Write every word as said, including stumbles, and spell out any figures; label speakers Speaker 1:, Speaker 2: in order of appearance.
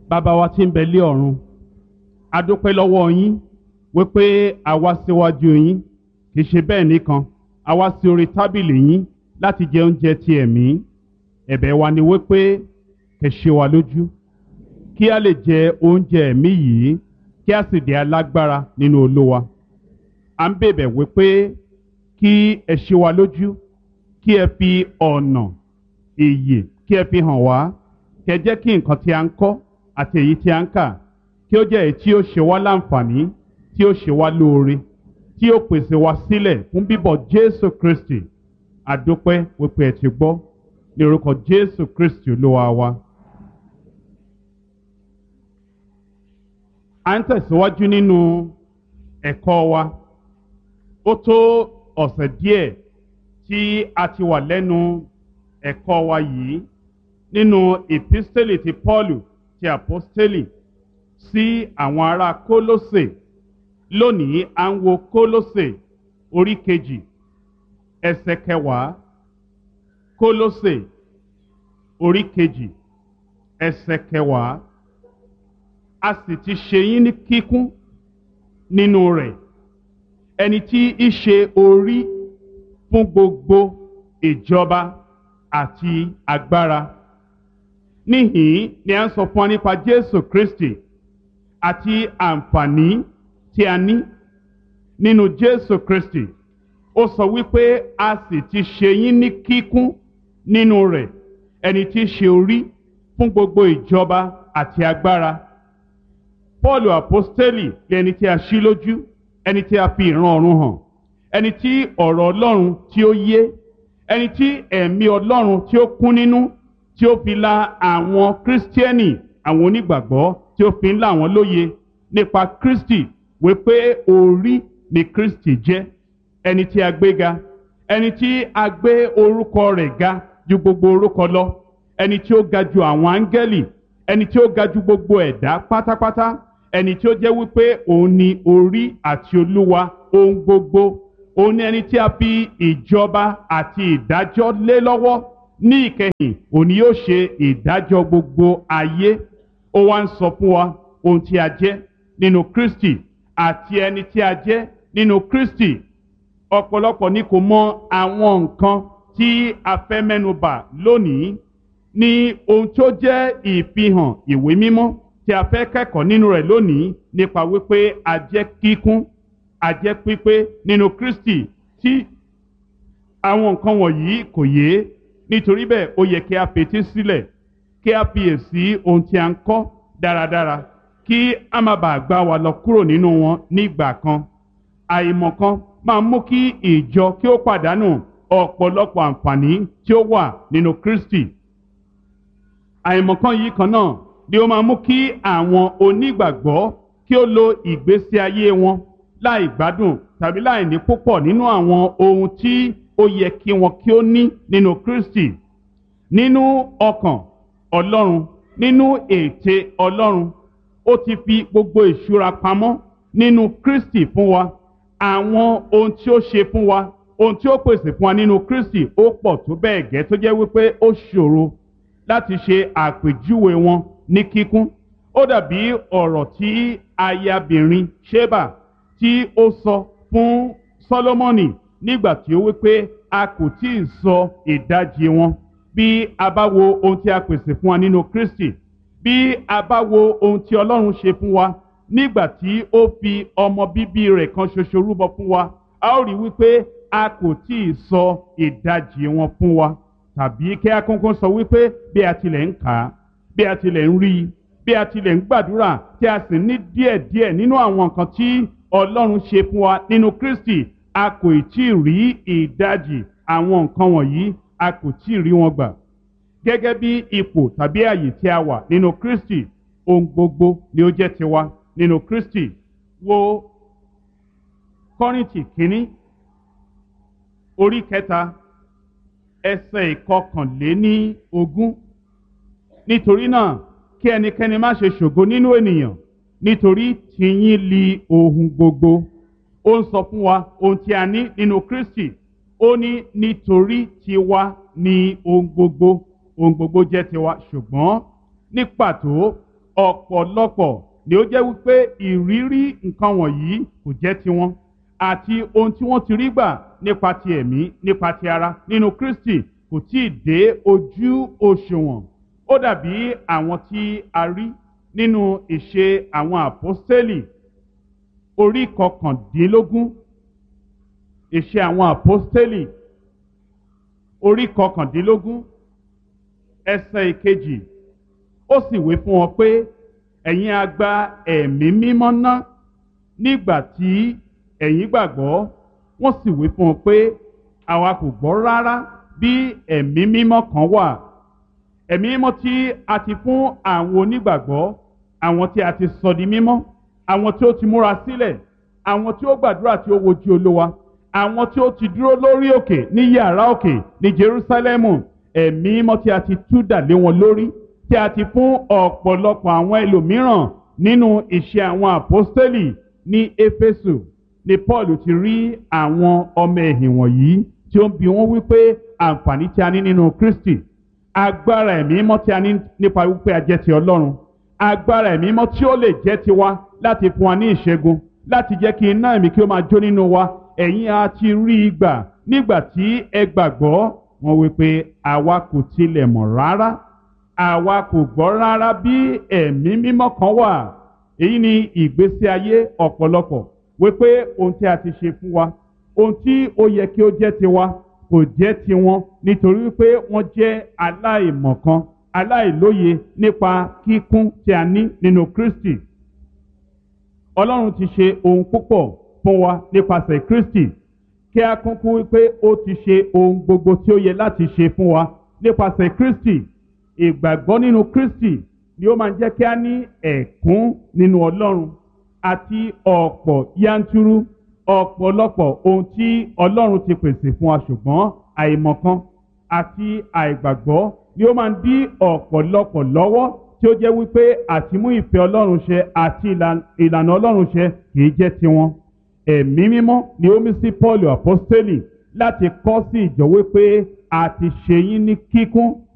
Speaker 1: Bàbá wa tí ń bẹ lé ọ̀run, a dúpẹ́ lọ́wọ́ yín wípé a wá síwájú yín, kì í ṣe bẹ́ẹ̀ nìkan, a wá sí orí tábìlì yín láti jẹ oúnjẹ ti ẹ̀mí. Ẹ̀bẹ̀ wa ni wípé kẹ́ ṣe wa lójú, kí a lè jẹ oúnjẹ ẹ̀mí yìí, kí a sì di alágbára nínú Olúwa. À ń bẹ̀bẹ̀ wípé kí ẹ ṣe wa lójú, kí ẹ fi ọ̀nà ìyè kí ẹ fi hàn wá, kí ẹ jẹ́ kí nǹkan tí a ń kọ́ àti èyí tí a ń kà kí ó jẹ́ èyí tí ó ṣe wá láǹfààní, tí ó ṣe wá lóore, tí ó pèsè wá sílẹ̀ fún bíbọ̀ Jésù Kristi. A dúpẹ́ wípé ẹ ti gbọ́, ní orúkọ Jésù Kristi Olúwa wa. À ń tẹ̀síwájú nínú ẹ̀kọ́ wa. Ó tó ọ̀sẹ̀ díẹ̀ tí a ti wà lẹ́nu ẹ̀kọ́ wa yìí nínú ìpísítélì ti Pọ́ọ̀lù ti àpọ́stélì sí àwọn ará Kólósè. Lónìí à ń wo Kólósè orí kejì ẹsẹ̀ kẹwàá. Kólósè orí kejì ẹsẹ̀ kẹwàá. A sì ti ṣe yín ní kíkún nínú rẹ̀, ẹni tí í ṣe orí fún gbogbo ìjọba àti agbára. Níhìn ni a ń sọ fún wa nípa Jésù Kristi àti àǹfààní tí a ní nínú Jésù Kristi. Ó sọ wípé a sì ti ṣe yín ní kíkún nínú rẹ̀, ẹni tí í ṣe orí fún gbogbo ìjọba àti agbára. Pọ́ọ̀lù àpọ́stélì lẹni tí a ṣí lójú, ẹni tí a fi ìran ọ̀run hàn, ẹni tí ọ̀rọ̀ Ọlọ́run tí ó yé, ẹni tí ẹ̀mí Ọlọ́run tí ó kún nínú, tí ó fi la àwọn kírísítíẹ́nì, àwọn onígbàgbọ́, tí ó fi ń là wọ́n lóye nípa Kristi wípé orí ni Kristi jẹ́, ẹni tí a gbé ga, ẹni tí a gbé orúkọ rẹ̀ ga ju gbogbo orúkọ lọ, ẹni tí ó ga ju àwọn áńgẹ́lì, ẹni tí ó ga ju gbogbo ẹ̀dá pátápátá, ẹni tí ó jẹ́ wípé òun ni orí àti olúwa ohun gbogbo. Òun ni ẹni tí a fi ìjọba àti ìdájọ́ lé lọ́wọ́. Ní ìkẹyìn òun ni yóò ṣe ìdájọ́ gbogbo ayé. Ó wá ń sọ fún wa ohun tí a jẹ́ nínú Kristi àti ẹni tí a jẹ́ nínú Kristi. Ọ̀pọ̀lọpọ̀ ni kò mọ àwọn nǹkan tí a fẹ́ mẹ́nubà lónìí ní ohun tó jẹ́ ìfihàn ìwé mímọ́ tí a fẹ́ kẹ́kọ̀ọ́ nínú rẹ̀ lónìí, nípa wípé a jẹ́ kíkún, a jẹ́ pípé nínú Kristi. Tí àwọn nǹkan wọ̀nyí kò yé, nítorí bẹ́ẹ̀ ó yẹ kí a fetí sílẹ̀, kí a fiyèsí ohun tí a ń kọ́ dáradára, kí a má bàa gbá wa lọ kúrò nínú wọn nígbà kan. Àìmọ̀kan máa mú kí ìjọ kí ó pàdánù ọ̀pọ̀lọpọ̀ àǹfààní tí ó wà nínú Kristi. Àìmọ̀kan yìí kan náà ni ó máa mú kí àwọn onígbàgbọ́ kí ó lo ìgbésí ayé wọn láì gbádùn tàbí láì ní púpọ̀ nínú àwọn ohun tí ó yẹ kí wọn kí ó ní nínú Kristi. Nínú ọkàn Ọlọ́run, nínú ète Ọlọ́run, ó ti fi gbogbo ìṣúra pamọ́ nínú Kristi fún wa. Àwọn ohun tí ó ṣe fún wa, ohun tí ó pèsè fún wa nínú Kristi ó pọ̀ tó bẹ́ẹ̀ gẹ́ tó jẹ́ wípé ó ṣòro láti ṣe àpèjúwe wọn ní kíkún. Ó dàbí ọ̀rọ̀ tí ayabìnrin Ṣébà tí ó sọ fún Sólómọ́nì nígbà tí ó wípé a kò tí ì sọ ìdajì wọn. Bí a bá wo ohun tí a pèsè fún wa nínú Kristi, bí a bá wo ohun tí Ọlọ́run ṣe fún wa nígbà tí ó fi ọmọ bíbí rẹ̀ kan ṣoṣo rúbọ fún wa, a ó rí wípé a kò tí ì sọ ìdajì wọn fún wa. Tàbí kí a kúnkún sọ wípé bí a tilẹ̀ ń kà á, bí a tilẹ̀ ń rí i, bí a tilẹ̀ ń gbàdúrà tí a sì ní díẹ̀díẹ̀ nínú àwọn nǹkan tí Ọlọ́run ṣe fún wa nínú Kristi, a kò tí ì rí ìdajì àwọn nǹkan wọ̀nyí, a kò tí ì rí wọn gbà. Gẹ́gẹ́ bí ipò tàbí àyè tí a wà nínú Kristi, ohun gbogbo ni ó jẹ́ tiwa nínú Kristi. Wo Kọ́ríńtì kínní orí kẹta ẹsẹ̀ ìkọkànléní ogún. Nítorí náà kí ẹnikẹ́ni má ṣe ṣògo nínú ènìyàn, nítorí tìyín li ohun gbogbo. Ó ń sọ fún wa ohun tí a ní nínú Kristi. Ó ní nítorí tiwa ni ohun gbogbo, ohun gbogbo jẹ́ tiwa, ṣùgbọ́n ní pàtó ọ̀pọ̀lọpọ̀ ni ó jẹ́ wípé ìrírí nǹkan wọ̀nyí kò jẹ́ tiwọn àti ohun tí wọ́n ti rí gbà nípa ti ẹ̀mí nípa ti ara nínú Kristi kò tí ì dé ojú òṣùwọ̀n. Ó dàbí àwọn tí a rí nínú ìṣe àwọn àpọ́stélì orí kọkàndínlógún, ìṣe àwọn àpọ́stélì orí kọkàndínlógún ẹsẹ̀ ìkejì. Ó sì wí fún wọn pé ẹ̀yin a gba ẹ̀mí mímọ́ ná nígbà tí ẹ̀yin gbàgbọ́. Wọ́n sì wí fún wọn pé àwa kò gbọ́ rárá bí ẹ̀mí mímọ́ kan wà. Ẹ̀mí mímọ́ tí a ti fún àwọn onígbàgbọ́, àwọn tí a ti sọ di mímọ́, àwọn tí ó ti múra sílẹ̀, àwọn tí ó gbàdúrà tí ó wojú Olúwa, àwọn tí ó ti dúró lórí òkè ní yàrá òkè ní Jerúsálẹ́mù. Ẹ̀mí mímọ́ tí a ti tú dà lé wọn lórí, tí a ti fún ọ̀pọ̀lọpọ̀ àwọn ẹlòmíràn nínú ìṣe àwọn àpọ́stélì. Ní Éfésù ni Paul ti rí àwọn ọmọ ẹ̀yìn wọ̀nyí tí ó ń bi wọ́n wípé àǹfààní tí a ní nínú Kristi, agbára ẹ̀mí mímọ́ tí a ní nípa wípé a jẹ́ ti Ọlọ́run, agbára ẹ̀mí mímọ́ tí ó lè jẹ́ tiwa láti fún wa ní ìṣẹ́gun, láti jẹ́ kí iná ẹ̀mí kí ó máa jó nínú wa. Ẹ̀yin a ti rí i gbà nígbà tí ẹ gbàgbọ́. Wọ́n wípé àwa kò tilẹ̀ mọ̀ rárá, àwa kò gbọ́ rárá bí ẹ̀mí mímọ́ kan wà. Èyí ni ìgbésí ayé ọ̀pọ̀lọpọ̀, wípé ohun tí a ti ṣe fún wa, ohun tí ó yẹ kí ó jẹ́ tiwa kò jẹ́ tiwọn, nítorí wípé wọ́n jẹ́ aláìmọ̀kan, aláìlóye nípa kíkún tí a ní nínú Kristi. Ọlọ́run ti ṣe ohun púpọ̀ fún wa nípasẹ̀ Kristi, kí a kúnkún wípé ó ti ṣe ohun gbogbo tí ó yẹ láti ṣe fún wa nípasẹ̀ Kristi. Ìgbàgbọ́ nínú Kristi ni ó máa ń jẹ́ kí a ní ẹ̀kún nínú Ọlọ́run àti ọ̀pọ̀ yanturu ọ̀pọ̀lọpọ̀ ohun tí Ọlọ́run ti pèsè fún wa, ṣùgbọ́n àìmọ̀kan àti àìgbàgbọ́ ni ó máa ń dí ọ̀pọ̀lọpọ̀ lọ́wọ́, tí ó jẹ́ wípé àtimú ìfẹ́ Ọlọ́run ṣẹ àti ìlànà Ọlọ́run ṣẹ kìí jẹ́ tiwọn. Ẹ̀mí mímọ́ ni ó mí sí Paul àpọ́stélì láti kọ́ sí ìjọ wípé a ti ṣe yín ní kíkún